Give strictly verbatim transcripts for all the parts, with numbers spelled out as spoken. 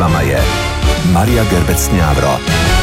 vama je Marija Gerbec-Njavro.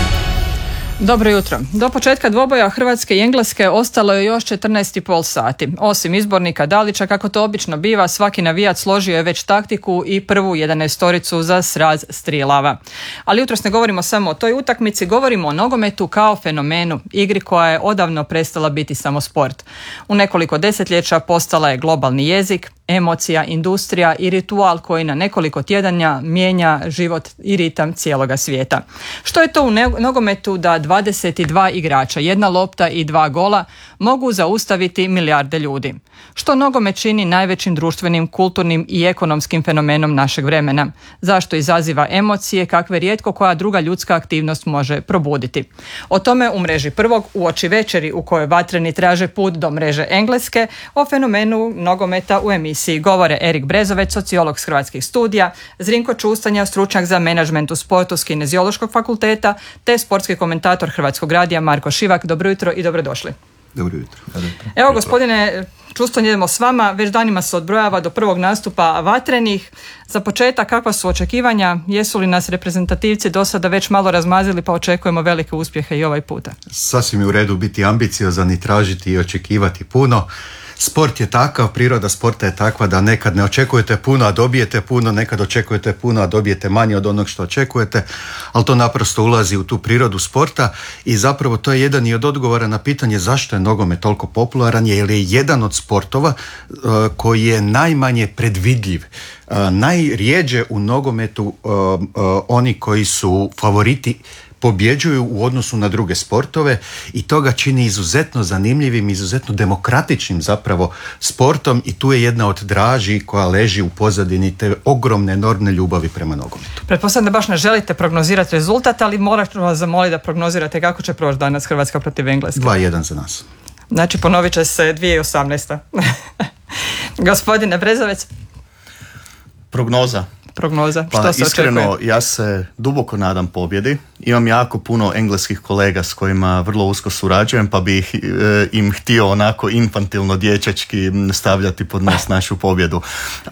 Dobro jutro. Do početka dvoboja Hrvatske i Engleske ostalo je još četrnaest i pol sati. Osim izbornika Dalića, kako to obično biva, svaki navijač složio je već taktiku i prvu jedanaestoricu za sraz Strilava. Ali jutros ne govorimo samo o toj utakmici, govorimo o nogometu kao fenomenu, igri koja je odavno prestala biti samo sport. U nekoliko desetljeća postala je globalni jezik, emocija, industrija i ritual koji na nekoliko tjedanja mijenja život i ritam cijeloga svijeta. Što je to u nogometu da dvadeset dva igrača, jedna lopta i dva gola mogu zaustaviti milijarde ljudi? Što nogomet čini najvećim društvenim, kulturnim i ekonomskim fenomenom našeg vremena? Zašto izaziva emocije kakve rijetko koja druga ljudska aktivnost može probuditi? O tome u mreži prvog uoči večeri u kojoj vatreni traže put do mreže Engleske, o fenomenu nogometa u emisiji govore Erik Brezovec, sociolog s Hrvatskih studija, Zrinko Čustanja, stručnjak za menadžment u sportu s Kineziološkog fakulteta, te sportski komentator Hrvatskog radija Marko Šivak. Dobro jutro i dobrodošli. Dobro jutro. Evo, gospodine Čustonj, idemo s vama. Već danima se odbrojava do prvog nastupa vatrenih. Za početak, kakva su očekivanja? Jesu li nas reprezentativci do sada već malo razmazili, pa očekujemo velike uspjehe i ovaj puta? Sasvim je u redu biti ambiciozan i tražiti i očekivati puno. Sport je takav, priroda sporta je takva da nekad ne očekujete puno, a dobijete puno, nekad očekujete puno, a dobijete manje od onog što očekujete, ali to naprosto ulazi u tu prirodu sporta i zapravo to je jedan i od odgovora na pitanje zašto je nogomet toliko popularan, jer je jedan od sportova uh, koji je najmanje predvidljiv. Uh, najrijeđe u nogometu uh, uh, oni koji su favoriti pobjeđuju u odnosu na druge sportove i to ga čini izuzetno zanimljivim, izuzetno demokratičnim zapravo sportom i tu je jedna od draži koja leži u pozadini te ogromne, enormne ljubavi prema nogometu. Pretpostavljam da baš ne želite prognozirati rezultat, ali moram vas zamoliti da prognozirate kako će proći danas Hrvatska protiv Engleske. dva jedan za nas. Znači ponovit će se dvije tisuće osamnaesta. Gospodine Brezovec. Prognoza. Prognoza. Pa što se iskreno, očekuje? ja se duboko nadam pobjedi. Imam jako puno engleskih kolega s kojima vrlo usko surađujem, pa bih e, im htio onako infantilno, dječački stavljati pod nos našu pobjedu.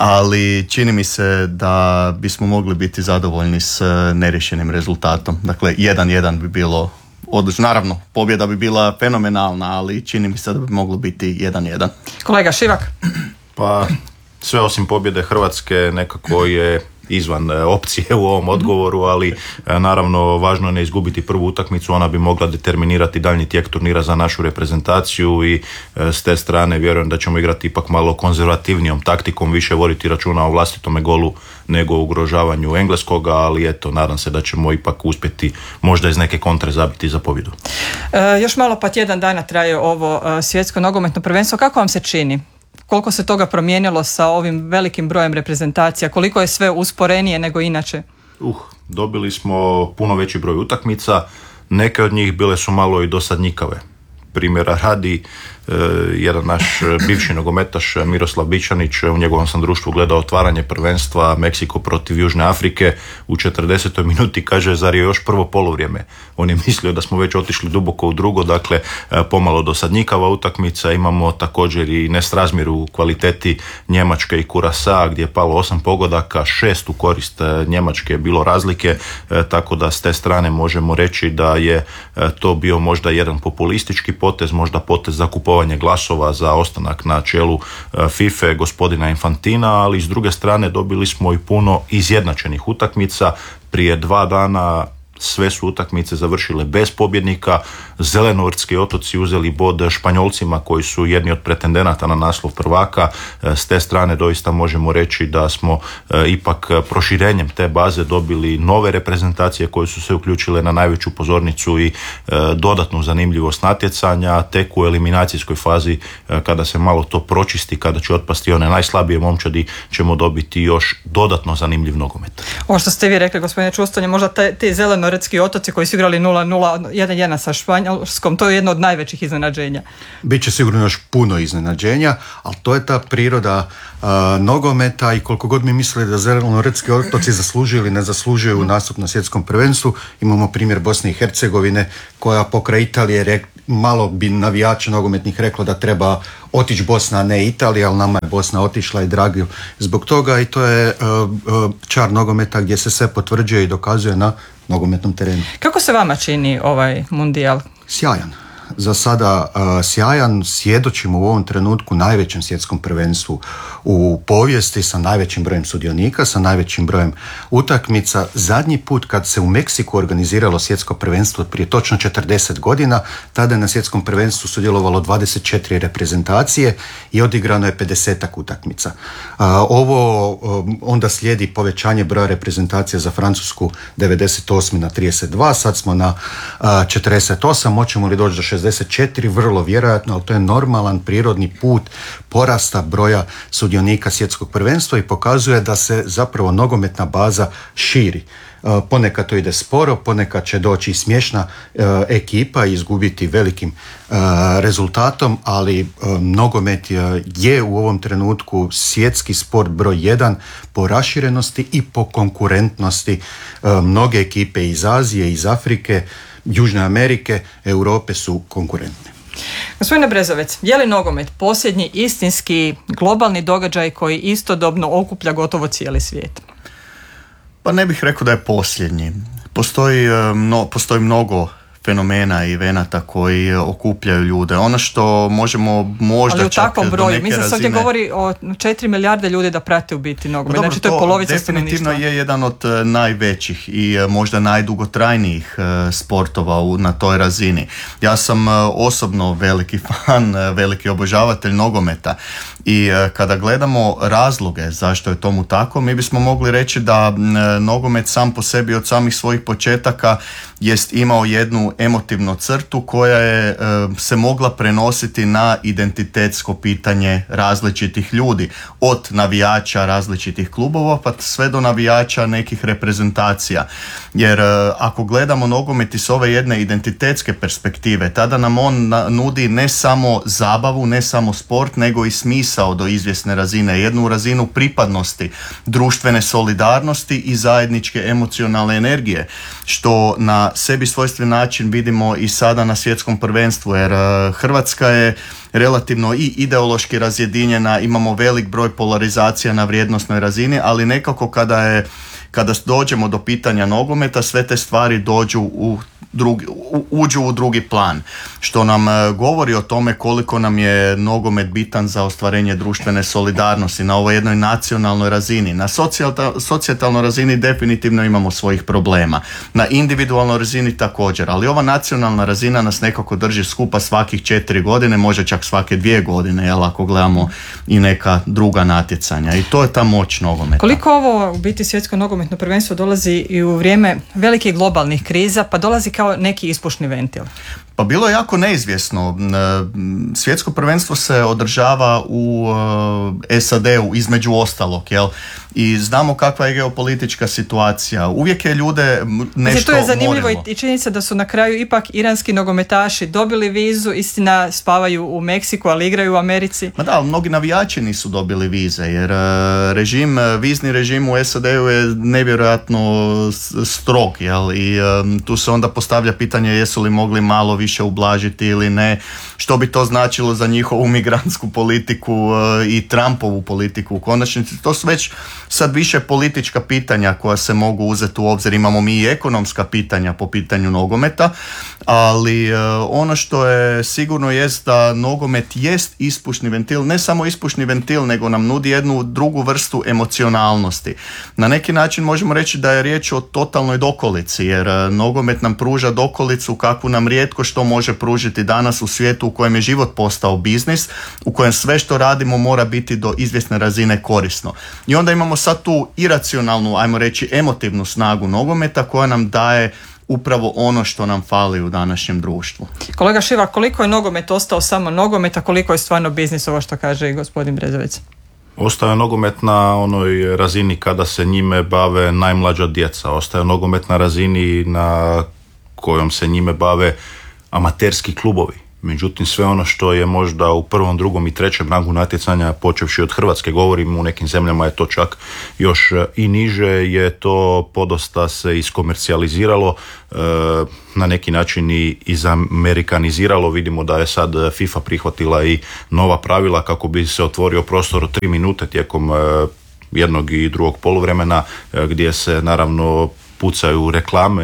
Ali čini mi se da bismo mogli biti zadovoljni s neriješenim rezultatom. Dakle, jedan jedan bi bilo odlično. Naravno, pobjeda bi bila fenomenalna, ali čini mi se da bi moglo biti jedan jedan. Kolega Šivak. Pa sve osim pobjede Hrvatske nekako je izvan opcije u ovom odgovoru, ali naravno važno je ne izgubiti prvu utakmicu, ona bi mogla determinirati daljnji tijek turnira za našu reprezentaciju i s te strane vjerujem da ćemo igrati ipak malo konzervativnijom taktikom, više voditi računa o vlastitome golu nego o ugrožavanju engleskoga, ali eto, nadam se da ćemo ipak uspjeti možda iz neke kontre zabiti za pobjedu. E, još malo pa tjedan dana traje ovo e, svjetsko nogometno prvenstvo. Kako vam se čini? Koliko se toga promijenilo sa ovim velikim brojem reprezentacija? Koliko je sve usporenije nego inače? Uh, dobili smo puno veći broj utakmica. Neke od njih bile su malo i dosadnjikave. Primjera radi, jedan naš bivši nogometaš Miroslav Bičanić, u njegovom sam društvu gledao otvaranje prvenstva Meksiko protiv Južne Afrike, u četrdesetoj minuti kaže zar je još prvo poluvrijeme. On je mislio da smo već otišli duboko u drugo, dakle pomalo dosadnjikava utakmica. Imamo također i nesrazmjer u kvaliteti Njemačke i Kurasa gdje je palo osam pogodaka, šest u korist Njemačke je bilo razlike, tako da s te strane možemo reći da je to bio možda jedan populistički potez, možda potez za kupovanje glasova za ostanak na čelu FIFA gospodina Infantina, ali s druge strane dobili smo i puno izjednačenih utakmica. Prije dva dana sve su utakmice završile bez pobjednika. Zelenovrtski otoci uzeli bod Španjolcima koji su jedni od pretendenata na naslov prvaka. S te strane doista možemo reći da smo e, ipak proširenjem te baze dobili nove reprezentacije koje su se uključile na najveću pozornicu i e, dodatnu zanimljivost natjecanja. Tek u eliminacijskoj fazi e, kada se malo to pročisti, kada će otpasti one najslabije momčadi, ćemo dobiti još dodatno zanimljiv nogomet. Ovo što ste vi rekli, gospodine Čustonje, možda te, te zelenoretski otoci koji su igrali nula nula, jedan jedan sa Španjolskom, to je jedno od najvećih iznenađenja. Biće sigurno još puno iznenađenja, ali to je ta priroda uh, nogometa i koliko god mi mislili da zelenoretski otoci zaslužuju ili ne zaslužuju nastup na svjetskom prvenstvu, imamo primjer Bosne i Hercegovine koja pokraj Italije malo bi navijača nogometnih reklo da treba otići Bosna, a ne Italija, ali nama je Bosna otišla i dragi zbog toga i to je uh, uh, čar nogometa gdje se sve potvrđuje i dokazuje na nogometnom terenu. Kako se vama čini ovaj mundijal? Sjajan. Za sada uh, sjajan, svjedočimo u ovom trenutku najvećem svjetskom prvenstvu u povijesti sa najvećim brojem sudionika, sa najvećim brojem utakmica. Zadnji put kad se u Meksiku organiziralo svjetsko prvenstvo prije točno četrdeset godina, tada je na svjetskom prvenstvu sudjelovalo dvadeset četiri reprezentacije i odigrano je pedesetak utakmica. Uh, ovo um, onda slijedi povećanje broja reprezentacija za Francusku devedeset osme na trideset dva, sad smo na uh, četrdeset osam, hoćemo li doći do šezdeset četiri, vrlo vjerojatno, ali to je normalan prirodni put porasta broja sudionika svjetskog prvenstva i pokazuje da se zapravo nogometna baza širi. Ponekad to ide sporo, ponekad će doći smiješna ekipa i izgubiti velikim rezultatom, ali nogomet je u ovom trenutku svjetski sport broj jedan po raširenosti i po konkurentnosti. Mnoge ekipe iz Azije, iz Afrike, Južne Amerike, Europe su konkurentne. Gospodine Brezovec, je li nogomet posljednji istinski globalni događaj koji istodobno okuplja gotovo cijeli svijet? Pa ne bih rekao da je posljednji. Postoji, mno, postoji mnogo fenomena i venata koji okupljaju ljude. Ono što možemo možda ali u čak takvom do broju, neke mislim se ovdje razine... govori o četiri milijarde ljudi da prate u biti nogomet. Dobro, znači to je polovica stanovništva. Definitivno je jedan od najvećih i možda najdugotrajnijih sportova u, na toj razini. Ja sam osobno veliki fan, veliki obožavatelj nogometa i kada gledamo razloge zašto je tomu tako, mi bismo mogli reći da nogomet sam po sebi od samih svojih početaka jest imao jednu emotivnu crtu koja je se mogla prenositi na identitetsko pitanje različitih ljudi, od navijača različitih klubova pa sve do navijača nekih reprezentacija. Jer ako gledamo nogomet iz ove jedne identitetske perspektive, tada nam on nudi ne samo zabavu, ne samo sport, nego i smisao do izvjesne razine, jednu razinu pripadnosti, društvene solidarnosti i zajedničke emocionalne energije, što na sebi svojstven način vidimo i sada na svjetskom prvenstvu, jer Hrvatska je relativno i ideološki razjedinjena, imamo velik broj polarizacija na vrijednosnoj razini, ali nekako kada je kada dođemo do pitanja nogometa, sve te stvari dođu u drugi, u, uđu u drugi plan, što nam govori o tome koliko nam je nogomet bitan za ostvarenje društvene solidarnosti na ovoj jednoj nacionalnoj razini. Na socijalnoj razini definitivno imamo svojih problema, na individualnoj razini također, ali ova nacionalna razina nas nekako drži skupa svakih četiri godine, može čak svake dvije godine, jel, ako gledamo i neka druga natjecanja, i to je ta moć nogometa. Koliko ovo u biti svjetsko nogometno prvenstvo dolazi i u vrijeme velikih globalnih kriza, pa dolazi kao neki ispušni ventil? Pa bilo je jako neizvjesno. Svjetsko prvenstvo se održava u S A D-u između ostalog, jel? I znamo kakva je geopolitička situacija. Uvijek je ljude nešto znači, to je zanimljivo morilo. I činjenica da su na kraju ipak iranski nogometaši dobili vizu, istina spavaju u Meksiku, ali igraju u Americi. Ma da, mnogi navijači nisu dobili vize, jer režim, vizni režim u S A D-u je nevjerojatno strog, jel? I um, tu se onda postavlja pitanje jesu li mogli malo više ublažiti ili ne, što bi to značilo za njihovu migrantsku politiku uh, i Trumpovu politiku u konačnici. To su već sad više politička pitanja koja se mogu uzeti u obzir. Imamo mi i ekonomska pitanja po pitanju nogometa, ali uh, ono što je sigurno jest da nogomet jest ispušni ventil, ne samo ispušni ventil, nego nam nudi jednu drugu vrstu emocionalnosti. Na neki način možemo reći da je riječ o totalnoj dokolici, jer uh, nogomet nam pruža dokolicu kakvu nam rijetko što može pružiti danas u svijetu u kojem je život postao biznis, u kojem sve što radimo mora biti do izvjesne razine korisno. I onda imamo sad tu iracionalnu, ajmo reći, emotivnu snagu nogometa koja nam daje upravo ono što nam fali u današnjem društvu. Kolega Šiva, koliko je nogomet ostao samo nogomet, a koliko je stvarno biznis, ovo što kaže i gospodin Brezovec? Ostaje nogomet na onoj razini kada se njime bave najmlađa djeca. Ostaje nogomet na razini na kojom se njime bave amaterski klubovi. Međutim, sve ono što je možda u prvom, drugom i trećem rangu natjecanja, počevši od Hrvatske, govorim, u nekim zemljama je to čak još i niže, je to podosta se iskomercijaliziralo, na neki način i izamerikaniziralo. Vidimo da je sad FIFA prihvatila i nova pravila kako bi se otvorio prostor od tri minute tijekom jednog i drugog poluvremena, gdje se naravno pucaju reklame,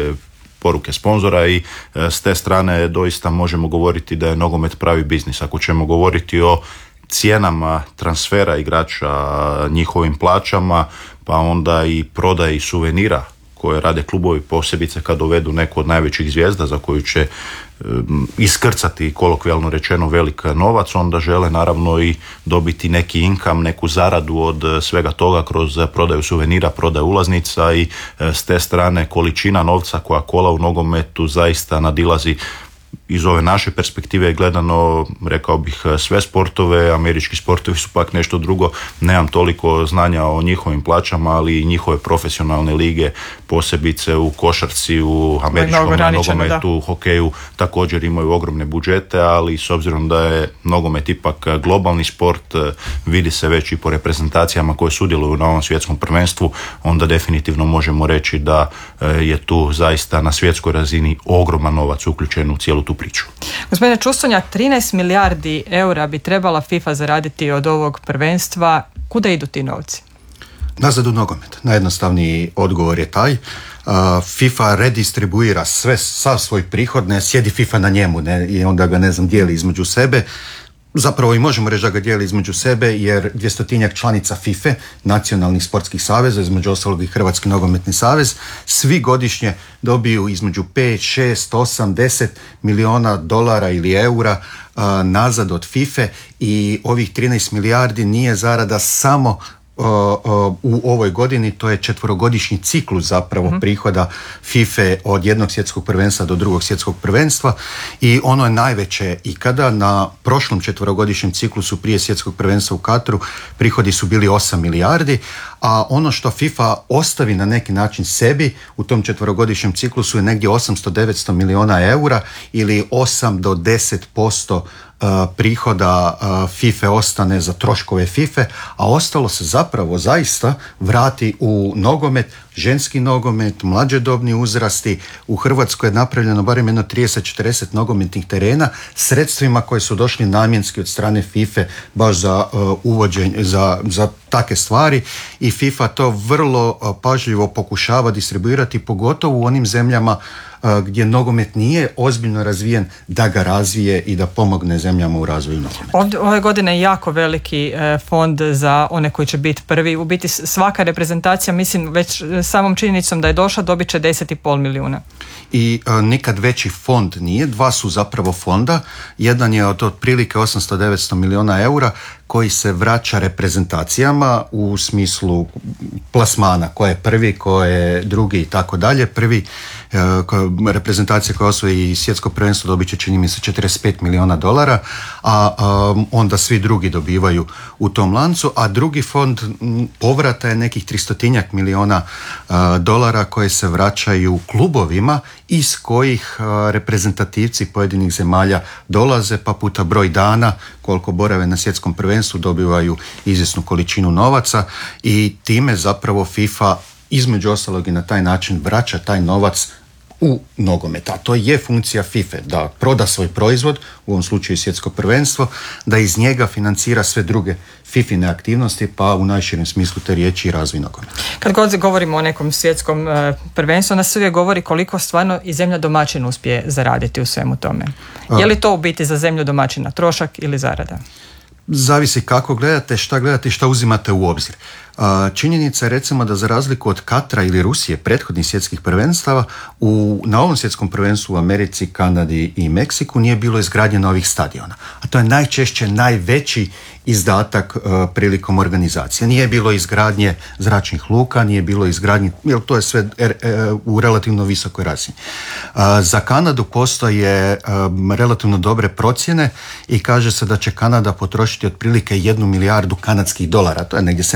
poruke sponzora i s te strane doista možemo govoriti da je nogomet pravi biznis. Ako ćemo govoriti o cijenama transfera igrača, njihovim plaćama, pa onda i prodaji suvenira koje rade klubovi, posebice kad dovedu neku od najvećih zvijezda za koju će um, iskrcati, kolokvijalno rečeno, velik novac, onda žele naravno i dobiti neki income, neku zaradu od svega toga kroz prodaju suvenira, prodaju ulaznica i s te strane količina novca koja kola u nogometu zaista nadilazi iz ove naše perspektive gledano, rekao bih, sve sportove. Američki sportovi su pak nešto drugo, nemam toliko znanja o njihovim plaćama, ali i njihove profesionalne lige, posebice u košarci, u američkom nogometu, hokeju, također imaju ogromne budžete, ali s obzirom da je nogomet ipak globalni sport, vidi se već i po reprezentacijama koje sudjeluju na ovom svjetskom prvenstvu, onda definitivno možemo reći da je tu zaista na svjetskoj razini ogroman novac uključen u cijelu tu priču. Gospodine Čustonja, trinaest milijardi eura bi trebala FIFA zaraditi od ovog prvenstva. Kuda idu ti novci? Nazad u nogomet. Najjednostavniji odgovor je taj. Uh, FIFA redistribuira sve, sav svoj prihod, ne sjedi FIFA na njemu, ne, i onda ga, ne znam, dijeli između sebe. Zapravo i možemo reći da ga dijeli između sebe, jer dvjestotinjak članica FIFA, nacionalnih sportskih saveza, između ostalog i Hrvatski nogometni savez, svi godišnje dobiju između pet, šest, osam, deset milijuna dolara ili eura uh, nazad od FIFA i ovih trinaest milijardi nije zarada samo Uh, uh, u ovoj godini, to je četverogodišnji ciklus zapravo mm-hmm. prihoda FIFA od jednog svjetskog prvenstva do drugog svjetskog prvenstva i ono je najveće ikada. Na prošlom četverogodišnjem ciklusu prije svjetskog prvenstva u Katru prihodi su bili osam milijardi, a ono što FIFA ostavi na neki način sebi u tom četverogodišnjem ciklusu je negdje osamsto do devetsto milijuna eura ili osam do deset posto Uh, prihoda uh, FIFA ostane za troškove FIFA, a ostalo se zapravo zaista vrati u nogomet, ženski nogomet, mlađodobni uzrasti. U Hrvatskoj je napravljeno barem jedno trideset do četrdeset nogometnih terena sredstvima koji su došli namjenski od strane FIFA baš za uh, uvođenje, za, za takve stvari i FIFA to vrlo uh, pažljivo pokušava distribuirati, pogotovo u onim zemljama gdje nogomet nije ozbiljno razvijen, da ga razvije i da pomogne zemljama u razvoju nogometa. Ovdje, ove godine je jako veliki e, fond za one koji će biti prvi. U biti svaka reprezentacija, mislim, već samom činjenicom da je došla, dobit će deset i pol milijuna. I e, nikad veći fond nije, dva su zapravo fonda. Jedan je od otprilike osamsto do devetsto milijuna eura koji se vraća reprezentacijama u smislu plasmana, ko je prvi, ko je drugi i tako dalje. Prvi e, reprezentacija koja osvoji svjetsko prvenstvo dobit će, čini mi se, četrdeset pet milijuna dolara, a, a onda svi drugi dobivaju u tom lancu, a drugi fond povrata je nekih tristotinjak milijuna a, dolara koje se vraćaju klubovima iz kojih a, reprezentativci pojedinih zemalja dolaze, pa puta broj dana koliko borave na svjetskom prvenstvu dobivaju izvjesnu količinu novaca i time zapravo FIFA između ostalog i na taj način vraća taj novac u nogomet. A to je funkcija FIFA, da proda svoj proizvod, u ovom slučaju svjetsko prvenstvo, da iz njega financira sve druge FIFIne aktivnosti, pa u najširem smislu te riječi i razvoj nogometa. Kad god govorimo o nekom svjetskom uh, prvenstvu, onda se uvijek govori koliko stvarno i zemlja domaćin uspije zaraditi u svemu tome. Je li to u biti za zemlju domaćina trošak ili zarada? Zavisi kako gledate, šta gledate i šta uzimate u obzir. Činjenica je recimo da za razliku od Katra ili Rusije, prethodnih svjetskih prvenstava, u, na ovom svjetskom prvenstvu u Americi, Kanadi i Meksiku nije bilo izgradnje novih stadiona. A to je najčešće najveći izdatak uh, prilikom organizacije. Nije bilo izgradnje zračnih luka, nije bilo izgradnje, jer to je sve er, er, u relativno visokoj razini. Uh, za Kanadu postoje um, relativno dobre procjene i kaže se da će Kanada potrošiti otprilike jednu milijardu kanadskih dolara, to je negdje sedamsto do osamsto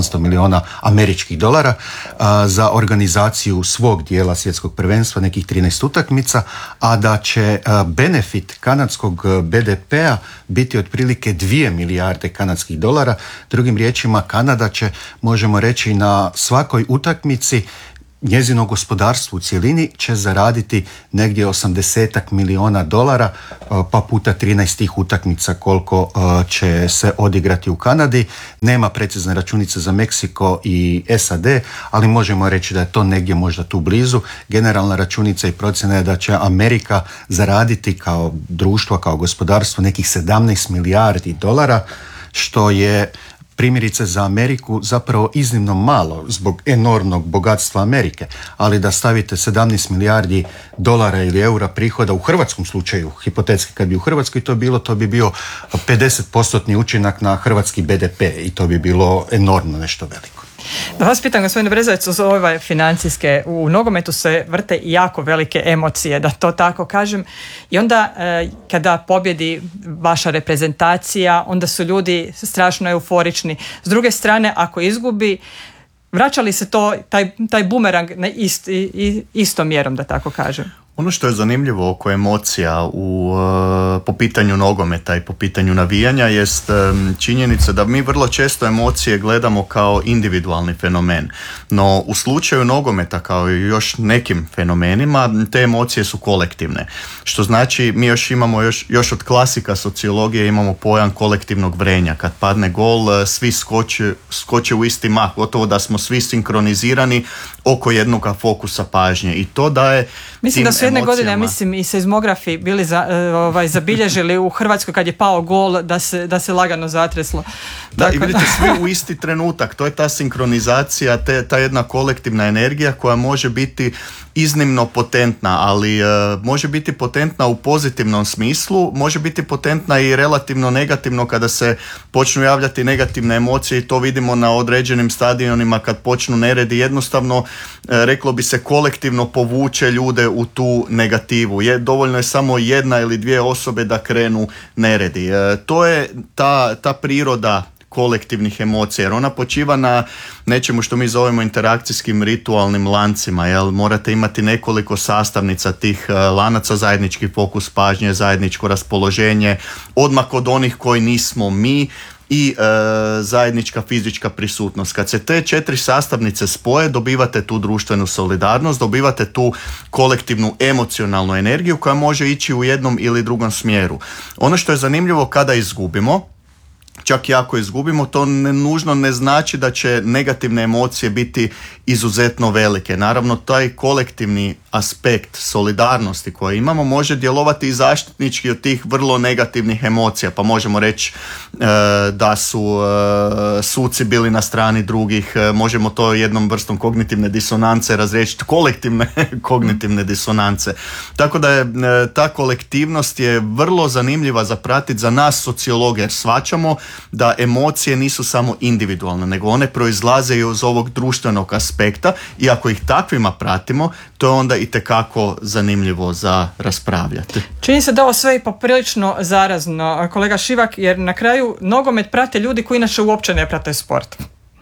osamsto milijuna američkih dolara a, za organizaciju svog dijela svjetskog prvenstva, nekih trinaest utakmica, a da će a, benefit kanadskog be de pea biti otprilike dvije milijarde kanadskih dolara. Drugim riječima, Kanada će, možemo reći, na svakoj utakmici njezino gospodarstvo u cjelini će zaraditi negdje osamdesetak milijuna dolara, pa puta trinaest tih utakmica koliko će se odigrati u Kanadi. Nema precizne računice za Meksiko i es a de, ali možemo reći da je to negdje možda tu blizu. Generalna računica i procjena je da će Amerika zaraditi kao društvo, kao gospodarstvo nekih sedamnaest milijardi dolara, što je primjerice za Ameriku zapravo iznimno malo zbog enormnog bogatstva Amerike, ali da stavite sedamnaest milijardi dolara ili eura prihoda u hrvatskom slučaju, hipotetski kad bi u Hrvatskoj to bilo, to bi bio pedeset posto učinak na hrvatski be de pe i to bi bilo enormno nešto veliko. Da vas pitam, gospodine Brezovac, uz ove financijske, u nogometu se vrte jako velike emocije, da to tako kažem, i onda e, kada pobjedi vaša reprezentacija, onda su ljudi strašno euforični. S druge strane, ako izgubi, vraća li se to, taj, taj bumerang na ist, i, istom mjerom, da tako kažem? Ono što je zanimljivo oko emocija u, uh, po pitanju nogometa i po pitanju navijanja jest um, činjenica da mi vrlo često emocije gledamo kao individualni fenomen. No u slučaju nogometa, kao i još nekim fenomenima, te emocije su kolektivne. Što znači mi još imamo, još, još od klasika sociologije imamo pojam kolektivnog vrenja. Kad padne gol, svi skoče, skoče u isti mah, gotovo da smo svi sinkronizirani oko jednog fokusa pažnje. I to daje Mislim da su jedne godine, ja mislim, i seizmografi bili za, ovaj, zabilježili u Hrvatskoj kad je pao gol da se, da se lagano zatreslo. Da, Tako i vidite svi u isti trenutak. To je ta sinkronizacija, te, ta jedna kolektivna energija koja može biti iznimno potentna, ali uh, može biti potentna u pozitivnom smislu, može biti potentna i relativno negativno kada se počnu javljati negativne emocije i to vidimo na određenim stadionima kad počnu neredi. Jednostavno, uh, reklo bi se, kolektivno povuče ljude u tu negativu. Je, dovoljno je samo jedna ili dvije osobe da krenu neredi. Uh, to je ta, ta priroda kolektivnih emocija, jer ona počiva na nečemu što mi zovemo interakcijskim ritualnim lancima, jel? Morate imati nekoliko sastavnica tih uh, lanaca, zajednički fokus pažnje, zajedničko raspoloženje, odmah od onih koji nismo mi i e, zajednička fizička prisutnost. Kad se te četiri sastavnice spoje, dobivate tu društvenu solidarnost, dobivate tu kolektivnu emocionalnu energiju koja može ići u jednom ili drugom smjeru. Ono što je zanimljivo kada izgubimo, čak i ako izgubimo, to ne, nužno ne znači da će negativne emocije biti izuzetno velike. Naravno, taj kolektivni aspekt solidarnosti koji imamo može djelovati i zaštitnički od tih vrlo negativnih emocija, pa možemo reći e, da su e, suci bili na strani drugih, e, možemo to jednom vrstom kognitivne disonance razriješiti, kolektivne kognitivne disonance. Tako da je e, ta kolektivnost je vrlo zanimljiva za pratiti za nas sociologe, jer shvaćamo da emocije nisu samo individualne, nego one proizlaze i iz ovog društvenog aspekta i ako ih takvima pratimo, to je onda itekako zanimljivo za raspravljati. Čini se da ovo sve je poprilično zarazno, kolega Šivak, jer na kraju nogomet prate ljudi koji inače uopće ne prate sport.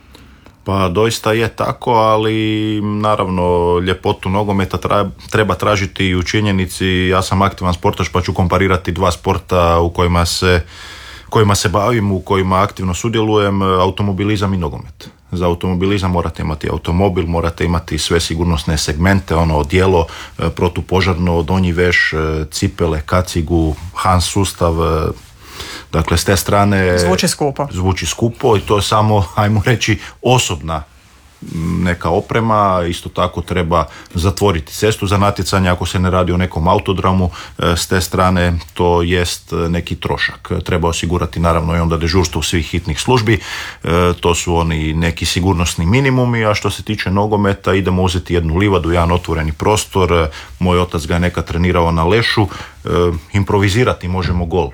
Pa doista je tako, ali naravno ljepotu nogometa treba tražiti i u činjenici. Ja sam aktivan sportaš pa ću komparirati dva sporta u kojima se kojima se bavim, u kojima aktivno sudjelujem, automobilizam i nogomet. Za automobilizam morate imati automobil, morate imati sve sigurnosne segmente, ono odijelo, protupožarno, donji veš, cipele, kacigu, Hans sustav. Dakle, s te strane zvuči skupo. Zvuči skupo i to je samo, ajmo reći, osobna neka oprema. Isto tako treba zatvoriti cestu za natjecanje ako se ne radi o nekom autodramu. S te strane to jest neki trošak. Treba osigurati naravno i onda dežurstvo svih hitnih službi. To su oni neki sigurnosni minimumi, a što se tiče nogometa idemo uzeti jednu livadu, jedan otvoreni prostor. Moj otac ga je nekad trenirao na lešu. Improvizirati možemo gol.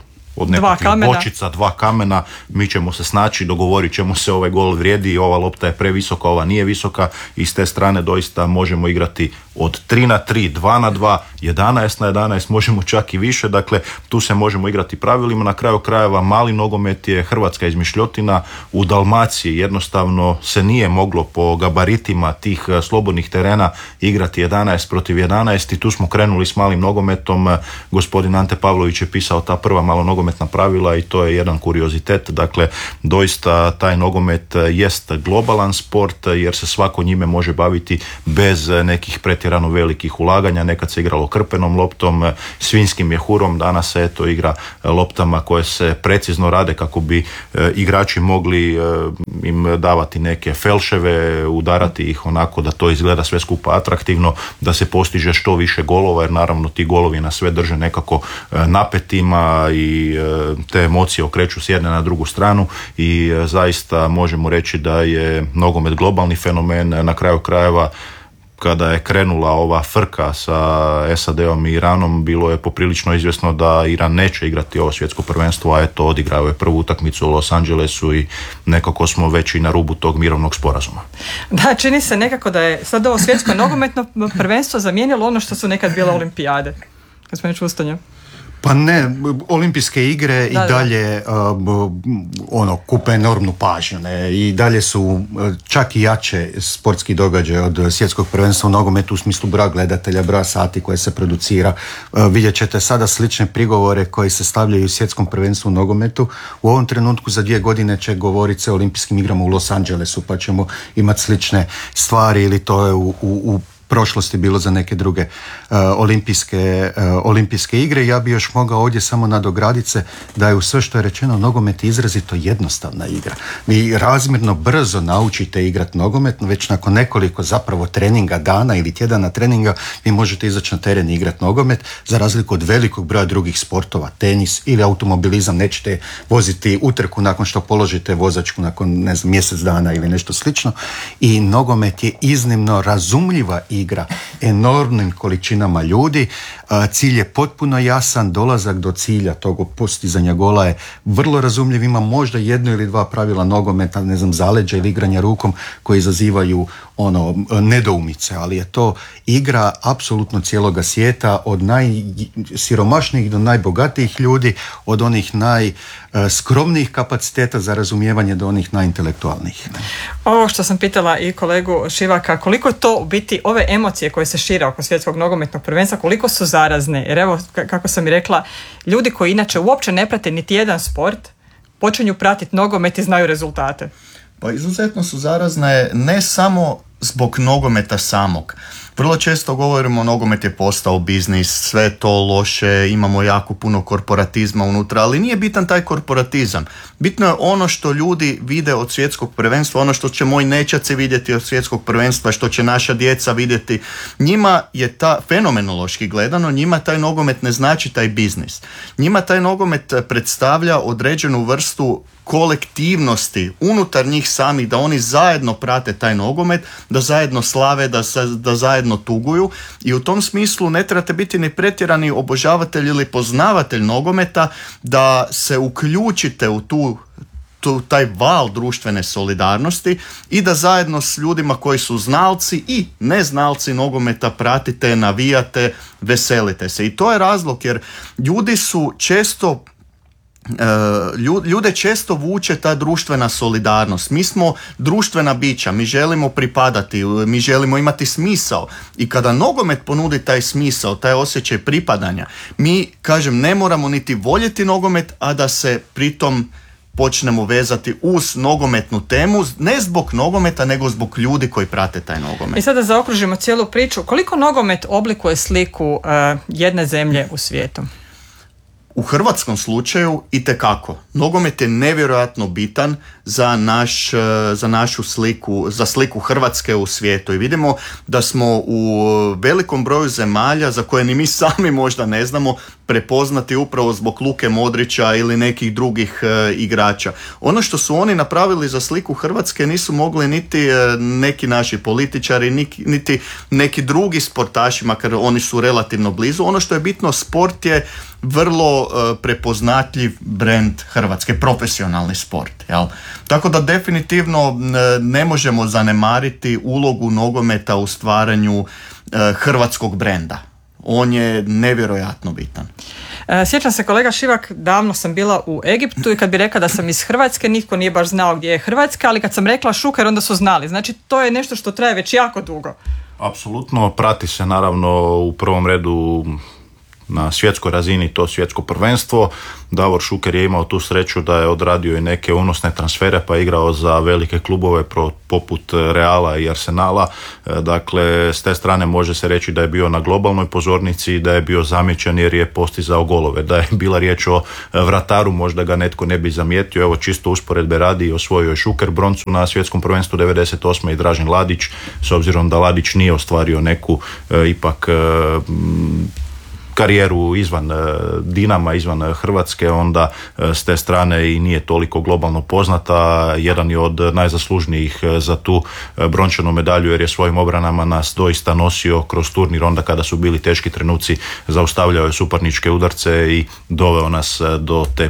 od nekakvih bočica, dva kamena, mi ćemo se snaći, dogovorit ćemo se, ovaj gol vrijedi, ova lopta je previsoka, ova nije visoka, i s te strane doista možemo igrati od tri na tri, dva na dva, jedanaest na jedanaest, možemo čak i više, dakle tu se možemo igrati pravilima. Na kraju krajeva mali nogomet je hrvatska izmišljotina, u Dalmaciji jednostavno se nije moglo po gabaritima tih slobodnih terena igrati jedanaest protiv jedanaest i tu smo krenuli s malim nogometom. Gospodin Ante Pavlović je pisao ta prva malo nogometna pravila i to je jedan kuriozitet, dakle doista taj nogomet jest globalan sport jer se svako njime može baviti bez nekih pretjerano velikih ulaganja. Nekad se igralo krpenom loptom, svinjskim mjehurom, danas se eto igra loptama koje se precizno rade kako bi e, igrači mogli e, im davati neke felševe, udarati ih onako da to izgleda sve skupa atraktivno, da se postiže što više golova, jer naravno ti golovi na sve drže nekako e, napetima i e, te emocije okreću s jedne na drugu stranu i e, zaista možemo reći da je nogomet globalni fenomen. Na kraju krajeva kada je krenula ova frka sa S A D-om i Iranom, bilo je poprilično izvjesno da Iran neće igrati ovo svjetsko prvenstvo, a eto odigrao je prvu utakmicu u Los Angelesu i nekako smo već i na rubu tog mirovnog sporazuma. Da, čini se nekako da je sad ovo svjetsko nogometno prvenstvo zamijenilo ono što su nekad bile olimpijade. Kad smo već ustanju. Pa ne, olimpijske igre da, i dalje uh, ono, kupe enormnu pažnju, ne, i dalje su uh, čak i jače sportski događaj od svjetskog prvenstva u nogometu u smislu broja gledatelja, broja sati koje se producira. Uh, vidjet ćete sada slične prigovore koji se stavljaju u svjetskom prvenstvu u nogometu. U ovom trenutku za dvije godine će govoriti se o olimpijskim igrama u Los Angelesu, pa ćemo imati slične stvari, ili to je u, u, u prošlosti bilo za neke druge uh, olimpijske, uh, olimpijske igre. Ja bi još mogao ovdje samo nadograditi se da je u sve što je rečeno nogomet izrazito jednostavna igra. Vi razmjerno brzo naučite igrati nogomet, već nakon nekoliko zapravo treninga dana ili tjedana treninga vi možete izaći na teren i igrati nogomet, za razliku od velikog broja drugih sportova, tenis ili automobilizam, nećete voziti utrku nakon što položite vozačku nakon ne znam, mjesec dana ili nešto slično. I nogomet je iznimno razumljiva igra igra enormnim količinama ljudi. Cilj je potpuno jasan, dolazak do cilja tog postizanja gola je vrlo razumljiv, ima možda jedno ili dva pravila nogometa, ne znam, zaleđa ili igranja rukom koji izazivaju ono nedoumice, ali je to igra apsolutno cijeloga svijeta, od najsiromašnijih do najbogatijih ljudi, od onih najskromnijih kapaciteta za razumijevanje do onih najintelektualnijih. Ovo što sam pitala i kolegu Šivaka, koliko to u biti ove emocije koje se šire oko svjetskog nogometnog prvenstva, koliko su zarazne? Jer evo, kako sam i rekla, ljudi koji inače uopće ne prate niti jedan sport, počinju pratiti nogomet i znaju rezultate. Pa izuzetno su zarazne ne samo zbog nogometa samog. Vrlo često govorimo nogomet je postao biznis, sve je to loše, imamo jako puno korporatizma unutra, ali nije bitan taj korporatizam. Bitno je ono što ljudi vide od svjetskog prvenstva, ono što će moji nećaci vidjeti od svjetskog prvenstva, što će naša djeca vidjeti. Njima je ta, fenomenološki gledano, njima taj nogomet ne znači taj biznis. Njima taj nogomet predstavlja određenu vrstu kolektivnosti unutar njih samih, da oni zajedno prate taj nogomet, da zajedno slave, da, da zajedno tuguju, i u tom smislu ne trebate biti ni pretjerani obožavatelj ili poznavatelj nogometa da se uključite u tu, tu taj val društvene solidarnosti i da zajedno s ljudima koji su znalci i neznalci nogometa pratite, navijate, veselite se. I to je razlog, jer ljudi su često ljude često vuče ta društvena solidarnost. Mi smo društvena bića, mi želimo pripadati, mi želimo imati smisao, i kada nogomet ponudi taj smisao, taj osjećaj pripadanja, mi, kažem, ne moramo niti voljeti nogomet, a da se pritom počnemo vezati uz nogometnu temu, ne zbog nogometa, nego zbog ljudi koji prate taj nogomet. I sada zaokružimo cijelu priču. Koliko nogomet oblikuje sliku uh, jedne zemlje u svijetu? U hrvatskom slučaju itekako. Nogomet je nevjerojatno bitan za, naš, za našu sliku, za sliku Hrvatske u svijetu. I vidimo da smo u velikom broju zemalja, za koje ni mi sami možda ne znamo, prepoznati upravo zbog Luke Modrića ili nekih drugih e, igrača. Ono što su oni napravili za sliku Hrvatske nisu mogli niti e, neki naši političari, niti, niti neki drugi sportaši, makar oni su relativno blizu. Ono što je bitno, sport je vrlo e, prepoznatljiv brand Hrvatske, profesionalni sport. Jel? Tako da definitivno e, ne možemo zanemariti ulogu nogometa u stvaranju e, hrvatskog brenda. On je nevjerojatno bitan. Sjećam se, kolega Šivak, davno sam bila u Egiptu i kad bi rekla da sam iz Hrvatske, nitko nije baš znao gdje je Hrvatska, ali kad sam rekla Šuker, onda su znali. Znači, to je nešto što traje već jako dugo. Apsolutno, prati se naravno u prvom redu na svjetskoj razini to svjetsko prvenstvo. Davor Šuker je imao tu sreću da je odradio i neke unosne transfere, pa je igrao za velike klubove poput Reala i Arsenala. Dakle, s te strane može se reći da je bio na globalnoj pozornici i da je bio zamijećen jer je postizao golove. Da je bila riječ o vrataru, možda ga netko ne bi zamijetio. Evo, čisto usporedbe radi, osvojio je Šuker broncu na svjetskom prvenstvu devedeset osme i Dražen Ladić, s obzirom da Ladić nije ostvario neku e, ipak e, karijeru izvan Dinama, izvan Hrvatske, onda s te strane i nije toliko globalno poznata. Jedan je od najzaslužnijih za tu brončanu medalju jer je svojim obranama nas doista nosio kroz turnir, onda kada su bili teški trenuci, zaustavljao je suparničke udarce i doveo nas do te